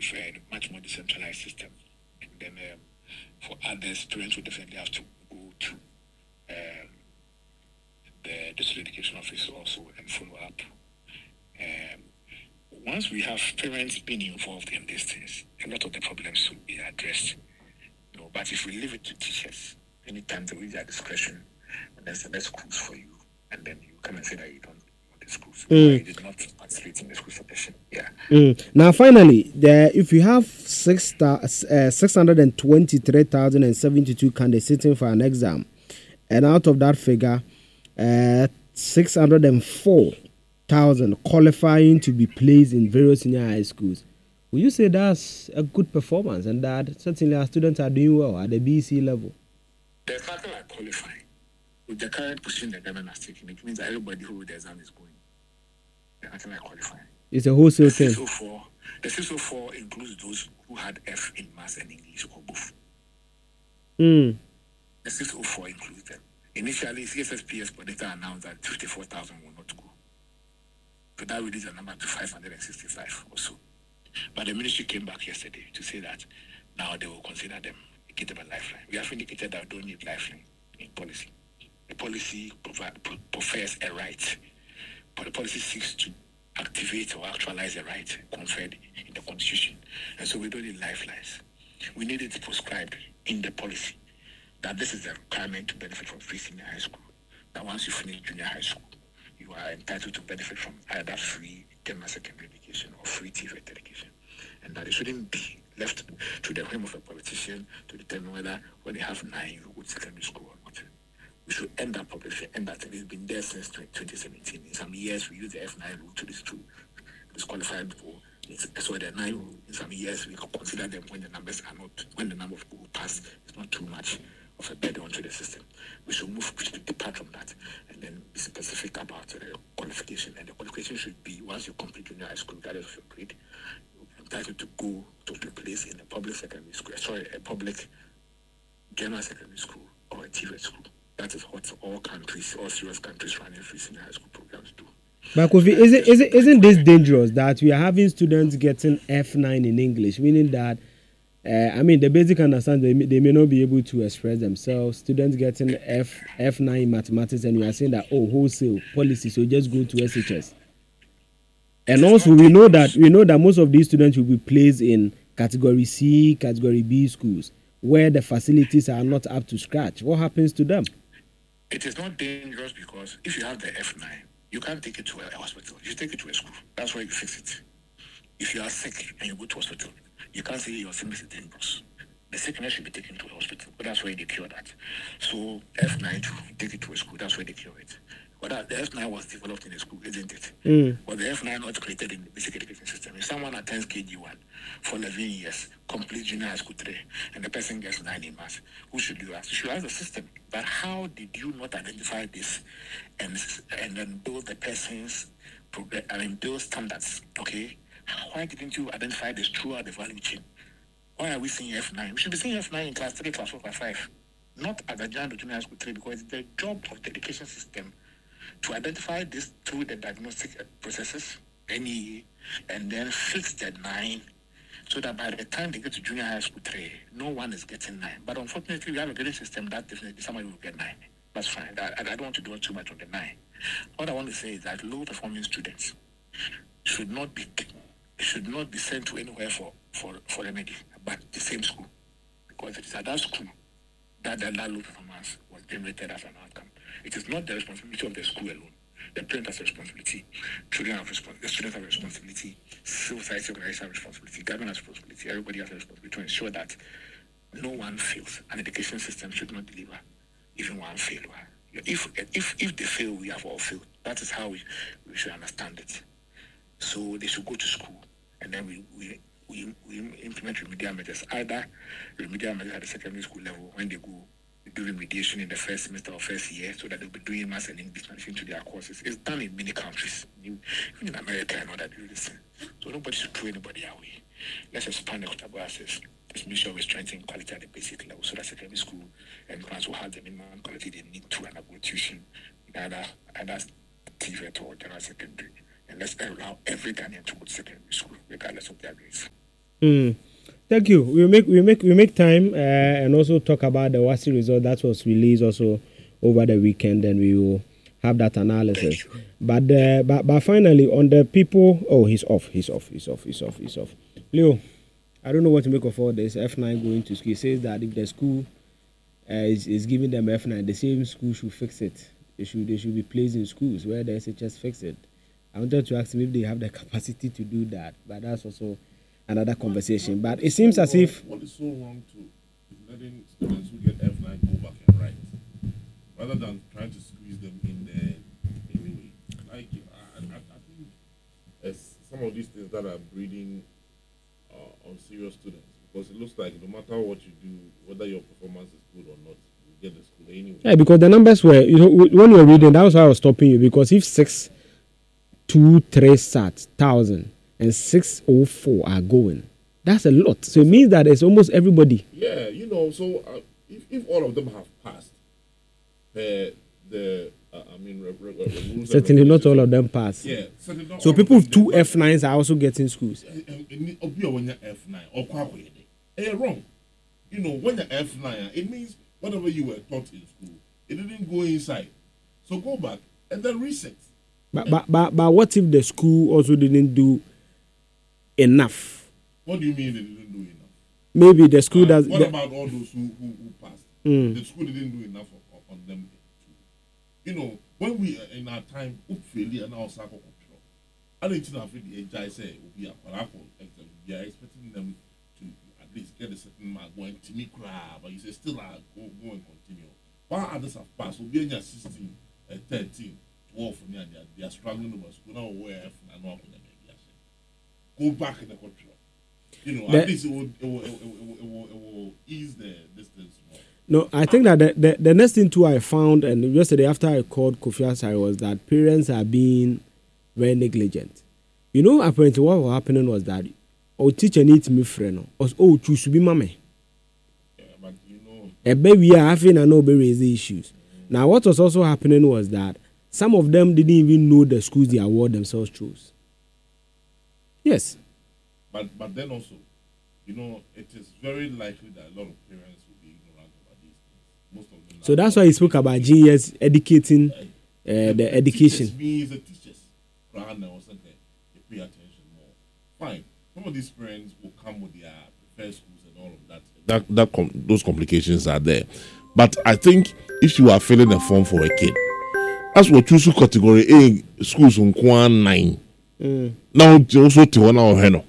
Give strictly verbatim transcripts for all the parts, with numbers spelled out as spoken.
preferred much more decentralized system. And then um, for others, students would definitely have to go to um, the district education office also and follow up. Um, once we have parents being involved in these things, a lot of the problems will be addressed. You know, but if we leave it to teachers, anytime they reach their discretion, and there's the best schools for you, and then you come and say that you don't want the schools, mm. you did not participate in the school selection. Yeah. Mm. Now, finally, there, if you have six uh, six hundred twenty-three thousand seventy-two candidates sitting for an exam, and out of that figure, uh, six hundred four thousand qualifying to be placed in various senior high schools, will you say that's a good performance and that certainly our students are doing well at the B C level? There's nothing like qualifying. With the current position the government has taken, it means that everybody who the exam is going. There's nothing like qualifying. It's a wholesale the thing. six oh four, the six oh four includes those who had F in maths and English or both. Mm. The six oh four includes them. Initially, C S S P S predictor announced that fifty-four thousand will not go. So that reduced the number to five hundred sixty-five or so. But the ministry came back yesterday to say that now they will consider them, give them a lifeline. We have indicated that we don't need lifeline in policy. The policy provide, prefers a right, but the policy seeks to activate or actualize a right conferred in the Constitution. And so we don't need lifelines. We need it prescribed in the policy that this is the requirement to benefit from free senior high school. That once you finish junior high school, you are entitled to benefit from either free terminal secondary education or free T V E T education. And that it shouldn't be left to the whim of a politician to determine whether when they have nine, you go to secondary school or not. We should end that publication, end that. It's been there since twenty seventeen. In some years, we use the F nine rule to this to disqualify people. So the nine rule, in some years, we consider them when the numbers are not, when the number of people who pass is not too much of a burden onto the system. We should move, we should depart from that and then be specific about the uh, qualification. And the qualification should be once you complete junior high school, regardless of your grade, you're entitled to go to a place in a public secondary school, sorry, a public general secondary school or a T V E T school. That is what all countries, all serious countries running free senior high school programs do. But Kofi, is it, is it, isn't this dangerous that we are having students getting F nine in English, meaning that, uh, I mean, the basic understanding, they, they may not be able to express themselves. Students getting F, F nine in mathematics, and we are saying that, oh, wholesale policy, so just go to S H S. And also, we know that we know that most of these students will be placed in category C, category B schools, where the facilities are not up to scratch. What happens to them? It is not dangerous because if you have the F nine, you can't take it to a hospital. You take it to a school. That's where you fix it. If you are sick and you go to hospital, you can't say your sickness is dangerous. The sickness should be taken to a hospital, but that's where they cure that. So F nine, too, take it to a school. That's where they cure it. But the F nine was developed in a school, isn't it? Mm. But the F nine not created in the basic education system. If someone attends K G one for eleven years, complete junior high school three, and the person gets nine in maths, who should you ask? You should ask the system. But how did you not identify this and and then build the person's progress? I mean, build standards. Okay, why didn't you identify this throughout the value chain? Why are we seeing F nine? We should be seeing F nine in class three, class four, class five, not at the junior high school three, because it's the job of the education system to identify this through the diagnostic processes, N E A, and then fix the nine, so that by the time they get to junior high school three, no one is getting nine. But unfortunately, we have a grading system that definitely somebody will get nine. That's fine. I, I don't want to dwell too much on the nine. What I want to say is that low-performing students should not be should not be sent to anywhere for, for, for remedy, but the same school. Because it is at that school that the low performance was generated as an outcome. It is not the responsibility of the school alone. The parent has a responsibility, children have responsibility, the students have a responsibility, civil society organizations have a responsibility, government has a responsibility, everybody has a responsibility to ensure that no one fails. An education system should not deliver even one failure. If if if they fail, we have all failed. That is how we, we should understand it. So they should go to school, and then we we, we, we implement remedial measures, either remedial measures at the secondary school level when they go do remediation in the first semester or first year, so that they'll be doing maths and English into their courses. It's done in many countries, even in America and all that. Do this. So nobody should throw anybody away. Let's expand equitable access. Let's make sure we strengthen quality at the basic level, so that secondary school and class will have the minimum quality they need to undergo tuition in either either T V E T or general secondary. And let's allow every Ghanaian to go to secondary school, regardless of their grades. Mm. Thank you. We make we make we make time uh, and also talk about the WASSCE result that was released also over the weekend, and we will have that analysis. But uh, but but finally on the people. Oh, he's off. He's off. He's off. He's off. He's off. Leo, I don't know what to make of all this. F nine going to school. He says that if the school uh, is is giving them F nine, the same school should fix it. They should they should be placed in schools where the S H S fix it. I wanted to ask him if they have the capacity to do that, but that's also another conversation. But it seems as if what is so wrong to letting students who get F nine go back and write, rather than trying to squeeze them in there anyway. Like I, I, I think as some of these things that are breeding uh, on serious students, because it looks like no matter what you do, whether your performance is good or not, you get the school anyway. Yeah, because the numbers were, you know, when we were reading, that was why I was stopping you, because if six, two, three sats, thousand, and six oh four are going, that's a lot. So it means that it's almost everybody. Yeah, you know, so uh, if, if all of them have passed, uh, the, uh, I mean, re- re- re- rules certainly not all of them pass. Yeah, certainly not. So people with two F nines are also getting schools. When you're F nine, or you're wrong. You know, when you're F nine, it means whatever you were taught in school, it didn't go inside. So go back and then reset. But but but, but what if the school also didn't do enough? What do you mean they didn't do enough? Maybe the school uh, does. What the, about all those who who, who passed? Mm. The school didn't do enough on, on them too. You know, when we uh, in our time, failure and our circle control. I don't think afraid the H I say we are we are expecting them to at least get a certain mark going to me cry, but you say still uh, go go and continue. While others have passed, so being sixteen, uh, thirteen, twelve, and they are, they are struggling over school now. Where F and not go back in the control. You know, the, at least it will, it will, it will, it will, it will ease the distance more. No, I think that the, the, the next thing too I found, and yesterday after I called Kofi Asare, was that parents are being very negligent. You know, apparently what was happening was that our teacher needs me friend, or oh, choose to be mommy. Yeah, but you know, a baby are having and no raise the issues. Mm-hmm. Now, what was also happening was that some of them didn't even know the schools they award themselves chose. Yes. But but then also, you know, it is very likely that a lot of parents will be ignorant about these things. Most of them. So that's why he spoke about G S educating uh, the, the education. Teachers means the teachers, rather or something, they pay attention more. Fine. Some of these parents will come with their preferred schools and all of that. That that com- those complications are there. But I think if you are filling a form for a kid, as we choose category A schools on Kwan nine. Mm. Now also to one hour heno.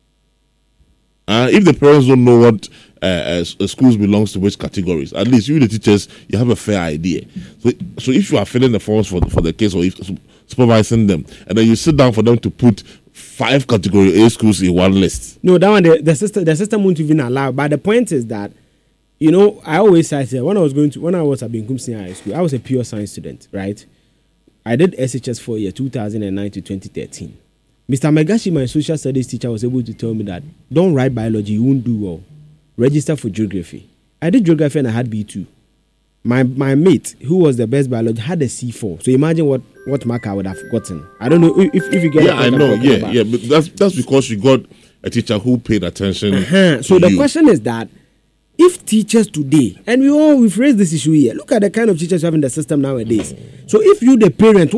Uh, if the parents don't know what uh, uh, schools belongs to which categories, at least you the teachers you have a fair idea. So, so if you are filling the forms for the, for the kids or if supervising them, and then you sit down for them to put five category A schools in one list. No, that one the, the system the system won't even allow. But the point is that, you know, I always say when I was going to when I was at Binkum Senior High School, I was a pure science student, right? I did S H S for year two thousand nine to twenty thirteen. Mister Megashi, my social studies teacher, was able to tell me that don't write biology, you won't do well. Register for geography. I did geography and I had B two. My my mate, who was the best biologist, had a C four. So imagine what, what mark I would have gotten. I don't know if, if you get yeah, I know, yeah, about. yeah. But that's that's because you got a teacher who paid attention. Uh-huh. So the you. question is that if teachers today, and we all we've raised this issue here, look at the kind of teachers you have in the system nowadays. So if you the parent,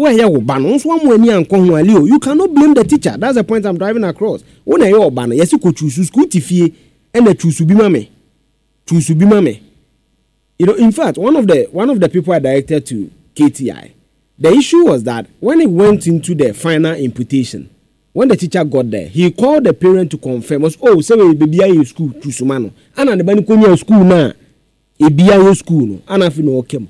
you cannot blame the teacher. That's the point I'm driving across. When you ban, yes, you could choose school tifie and the choose to be mame. Choose to be mame. You know, in fact, one of the one of the people I directed to K T I, the issue was that when it went into the final imputation, when the teacher got there, he called the parent to confirm. Was oh, say we baby in school to sumano. And the bani konya school na, e biya school no. And I feel no okay.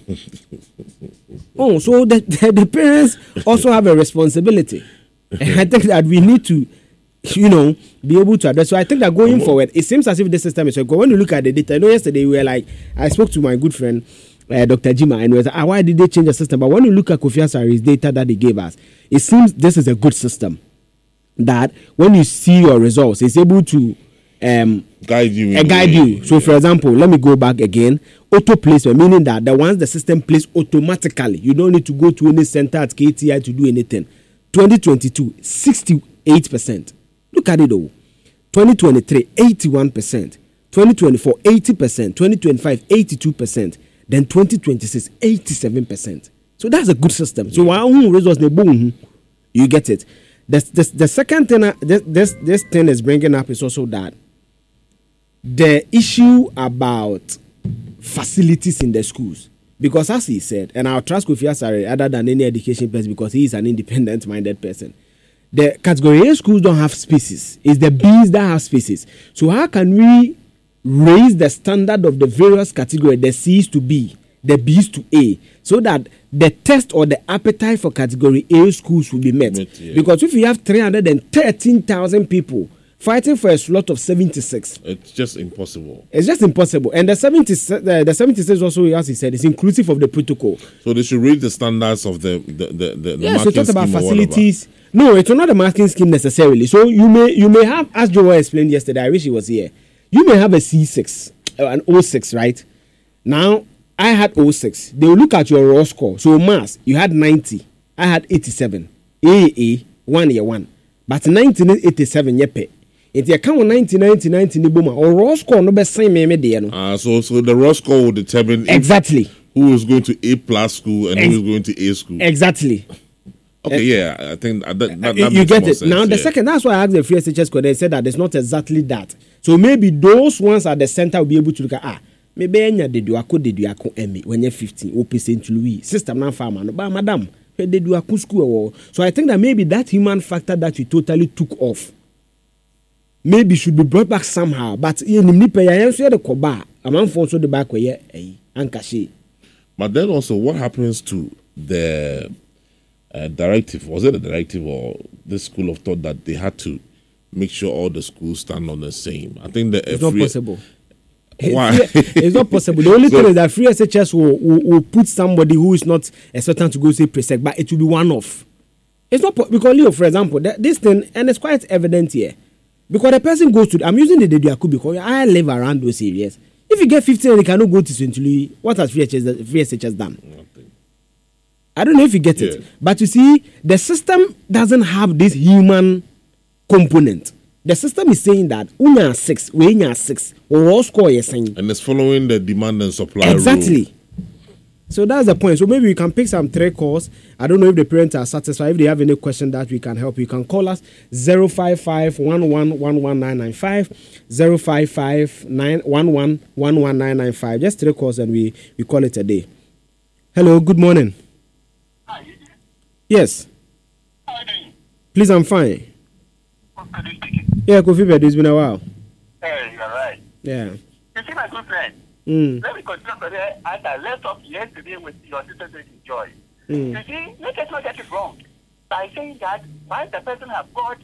Oh, so the, the the parents also have a responsibility. And I think that we need to, you know, be able to address. So I think that going forward, it seems as if the system is good. When you look at the data, I know yesterday we were like, I spoke to my good friend, uh, Doctor Jima, and we was like, ah, why did they change the system? But when you look at Kofi Asare's data that they gave us, it seems this is a good system. That when you see your results, it's able to um, guide you. Uh, guide you. So, for example, let me go back again. Auto placement, meaning that the ones the system plays automatically, you don't need to go to any center at K T I to do anything. twenty twenty-two, sixty-eight percent. Look at it though. twenty twenty-three, eighty-one percent. twenty twenty-four, eighty percent. twenty twenty-five, eighty-two percent. Then twenty twenty-six, eighty-seven percent. So that's a good system. So one results they boom, you get it. The, the, the second thing uh, this, this this thing is bringing up is also that the issue about facilities in the schools. Because as he said, and I'll trust Kofi Asare other than any education person because he is an independent-minded person. The category A schools don't have spaces. It's the B's that have spaces. So how can we raise the standard of the various categories, the C's to B, the B's to A, so that the test or the appetite for category A schools will be met? met yeah. Because if you have three hundred thirteen thousand people fighting for a slot of seventy-six, it's just impossible. It's just impossible. And the seventy-six, uh, the seventy-six also, as he said, is inclusive of the protocol. So they should raise the standards of the the the, the yeah. So talk about facilities. No, it's not a marking scheme necessarily. So you may you may have, as Joe explained yesterday. I wish he was here. You may have a C six, uh, an O six, right? Now I had O six. They will look at your raw score. So mass, you had ninety. I had eighty-seven. A A one year one, but nineteen eighty-seven yepe. If you count ninety, ninety, ninety, or raw score no be same me there no. Ah, so so the raw score will determine exactly who is going to A plus school and Ex- who is going to A school. Exactly. Okay, uh, yeah, I think that, that, that you makes get more it. sense, Now, the yeah. second, that's why I asked the free S H S code. They said that it's not exactly that. So maybe those ones at the center will be able to look at, ah, maybe any de do ako de do ako emi when you're fifteen, O P Saint Louis, system non farmer, no, but madam, they do ako school. So I think that maybe that human factor that we totally took off, maybe should be brought back somehow. But you need pay answer the koba, a man for so the back where eh, ankashi. But then also, what happens to the Uh, directive, was it a directive or the school of thought that they had to make sure all the schools stand on the same? I think that it's not possible. Why? It's not possible. The only so, thing is that free S H S will, will, will put somebody who is not expected to go say presec, but it will be one off. It's not po- because Leo, for example, that, this thing, and it's quite evident here, because the person goes to. I'm using the Dediaku because I live around those areas. If you get fifteen and you cannot go to Saint Louis, what has free S H S, free S H S done? I don't know if you get it, yeah. But you see, the system doesn't have this human component. The system is saying that unya six, we nya six, or all score is saying, and it's following the demand and supply. Exactly. Rule. So that's the point. So maybe we can pick some three calls. I don't know if the parents are satisfied. If they have any question that we can help, you can call us zero five five one one one one nine nine five, zero five five nine one one one one nine nine five. Just three calls and we we call it a day. Hello. Good morning. Yes. How are you doing? Please, I'm fine. Kofi speaking. Yeah, Kofi, but it's been a while. Hey, you're right. Yeah. You see, my good friend, Mm. let me continue today as I left off yesterday with your sister taking joy. Mm. You see, let us not get it wrong by saying that once the person has got.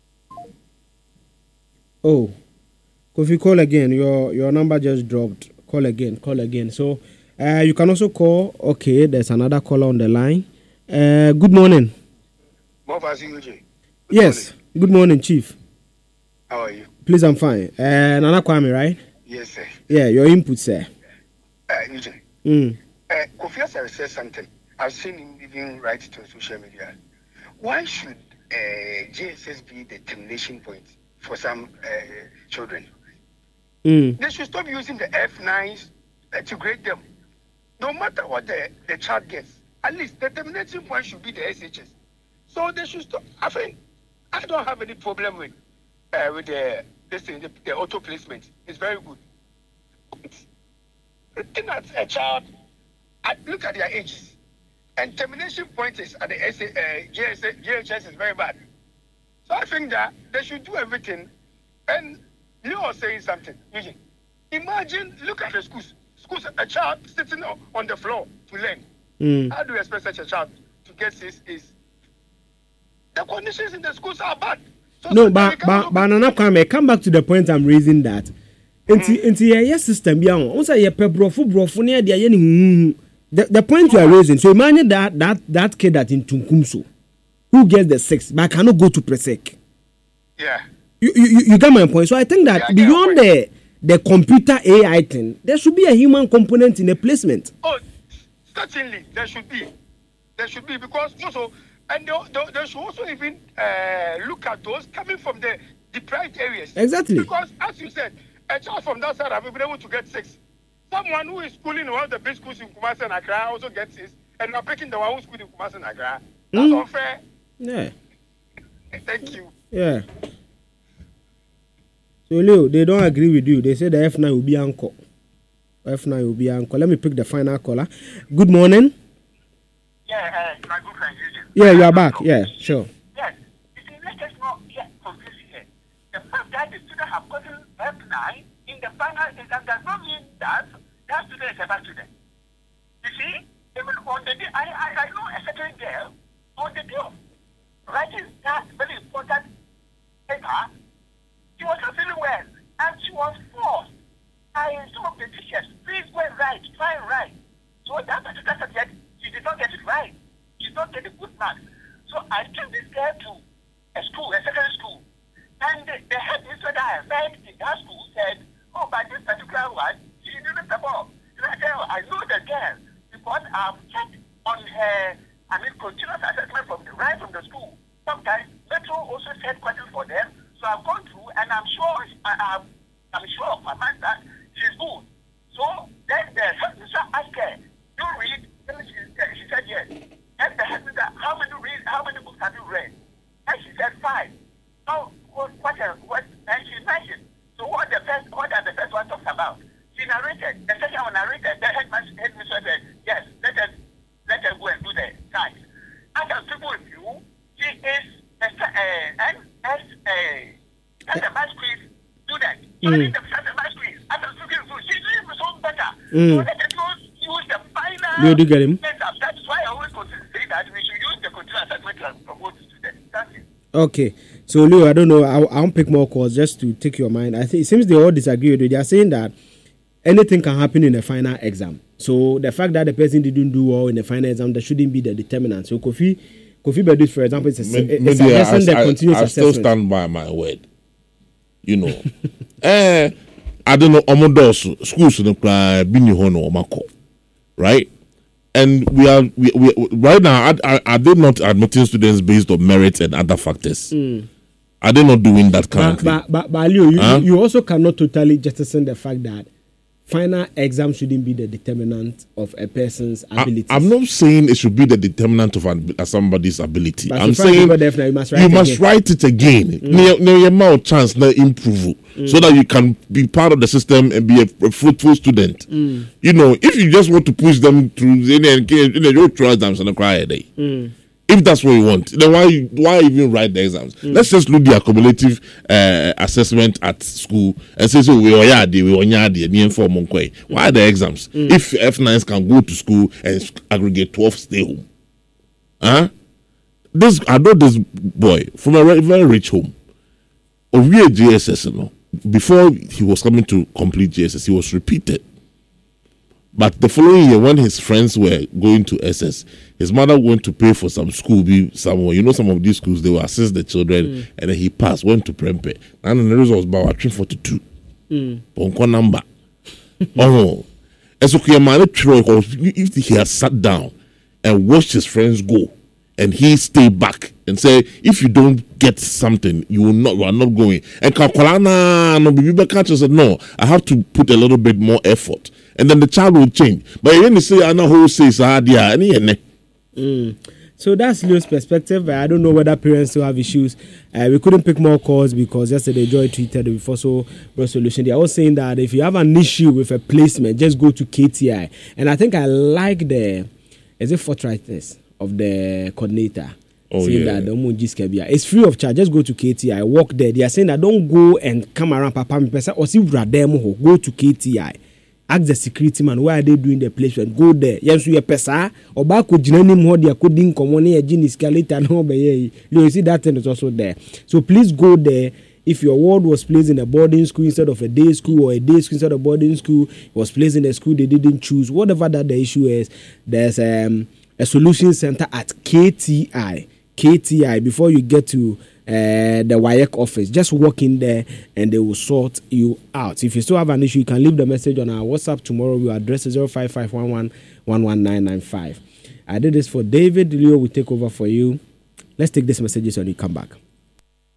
Oh, Kofi, call again. Your your number just dropped. Call again. Call again. So, uh, you can also call. Okay, there's another caller on the line. Uh, good morning. Good yes. Morning. Good morning, Chief. How are you? Please, I'm fine. Uh, Nana Kwame, right? Yes, sir. Yeah, your input, sir. Uh, Eugene. Mm. Uh, Kofi has said something. I've seen him even write it on social media. Why should uh, J S S be the termination point for some uh, children? Mm. They should stop using the F nines uh, to grade them. No matter what the, the child gets, at least the termination point should be the S H S. So they should stop. I think I don't have any problem with uh, with the this thing, the, the auto placement. It's very good. Looking at a child, I look at their ages, and termination point is at the S A, uh, J S A, J H S is very bad. So I think that they should do everything. And you are saying something, Eugene. Imagine, look at the schools. Schools, a child sitting on the floor to learn. Mm. How do you expect such a child to get this? Is the conditions in the schools are bad. So no, but but but Nana Kwame, come back to the point I'm raising that. Into into your system, yeah. Also, your brofo brofo near the any. The the point you are raising. So imagine that that that kid that in Tunkumso, who gets the six, but cannot go to Presec. Yeah. You you you get my point. So I think that yeah, beyond the the computer A I thing, there should be a human component in the placement. Oh, certainly there should be. There should be because also, and they, they, they should also even uh, look at those coming from the deprived areas. Exactly. Because, as you said, a child from that side have been able to get six. Someone who is schooling in one of the big schools in Kumasi and Accra also gets six, and now picking the one who's schooling in Kumasi and Accra. That's mm. unfair. Yeah. Thank you. Yeah. So, Leo, they don't agree with you. They say the F nine will be uncle. F nine will be uncle. Let me pick the final caller. Good morning. Yeah, uh, my good friend, Eugene. Yeah, you are back. Yeah, sure. Yes. You see, let us not get confused here. The fact that the student have gotten F nine in the final exam does not mean that that student is a bad student. You see, even on the day, I, I, I know a certain girl on the day of writing that very important paper, she was not feeling well, and she was forced by some of the teachers, please go and write, try and write. So that particular subject, she did not get it right. She did not get a good mark. So I took this girl to a school, a secondary school, and the, the headmistress that I met in that school said, oh, by this particular one, she didn't perform. And I said, oh, I know the girl because I've checked on her, I mean, continuous assessment from the right from the school. Sometimes Metro also set questions for them. So I've gone through, and I'm sure, I, I'm, I'm sure of my mind that she's good. So then the headmistress asked her, you read? And she, she said yes. And the headmistress, how many read? How many books have you read? And she said five. So what? What? what and she mentioned. So what the first? What are the first one talks about? She narrated. The second one narrated. The headmistress, headmistress said yes. Let us let us go and do the science. As a people with you, she is a an as a as a math quiz student. Even the as a math quiz, as a student, she's doing so better. Mm. So let us not use the final. Do you get him? That's why I always say that we should use the continuous assessment to promote students. That's it. Okay. So, Leo, I don't know. I, I won't pick more calls just to take your mind. I think it seems they all disagree with you. They are saying that anything can happen in a final exam. So, the fact that the person didn't do well in the final exam, that shouldn't be the determinant. So, Kofi, Kofi Bedouin, for example, it's a, Maybe, it's a lesson I, that I, continuous I assessment. still stand by my word. You know. eh, I don't know. Omodos schools in the Bini Hono Omako, right? And we are we, we right now. Are, are, are they not admitting students based on merit and other factors? Mm. Are they not doing that currently? But, but, but, but Leo, you, huh? you also cannot totally jettison the fact that final exam shouldn't be the determinant of a person's ability. I'm not saying it should be the determinant of an, uh, somebody's ability. But I'm saying you must write, you it, must again. write it again. Mm. Near your mouth chance to improve mm. so that you can be part of the system and be a, a fruitful student. Mm. You know, if you just want to push them through, you try exams and cry a day. Mm. If that's what you want, then why why even write the exams? Mm. Let's just look the accumulative uh, assessment at school and say, so we are yadi, we are yadi, and inform on Why are the exams? Mm. If F nines can go to school and aggregate twelve, stay home. Huh? This I know this boy from a very rich home. Over J S S, you know, before he was coming to complete J S S, he was repeated. But the following year, when his friends were going to S S, his mother went to pay for some school be somewhere. You know, some of these schools, they will assist the children, mm. and then he passed, went to Prempe. And the result was about three forty-two. Ponko number. Oh, and so if he had sat down and watched his friends go, and he stayed back and say, if you don't get something, you will not, you are not going. And Kakolana no Bibi Catcher said, no, I have to put a little bit more effort. And then the child will change. But when you say, I know who says, ah, dear, any mm. So that's Leo's perspective. I don't know whether parents still have issues. Uh, we couldn't pick more calls because yesterday Joy tweeted before so brought solution. They are all saying that if you have an issue with a placement, just go to K T I. And I think I like the, is it forthrightness of the coordinator? Oh, saying yeah. that the it's free of charge. Just go to K T I. Walk there. They are saying that don't go and come around Papa or see go to K T I. Ask the security man, why are they doing the placement? Go there. Yes, you pesa or back with Jinani Modia coding common a gene escalator and over here. You see that thing is also there. So please go there. If your ward was placed in a boarding school instead of a day school, or a day school instead of boarding school, it was placed in a school they didn't choose, whatever that the issue is, there's um, a solution center at K T I. K T I before you get to uh, the W A E C office. Just walk in there and they will sort you out. If you still have an issue, you can leave the message on our WhatsApp tomorrow. We address zero five five one one one one nine nine five. I did this for David. Leo will take over for you. Let's take these messages when you come back.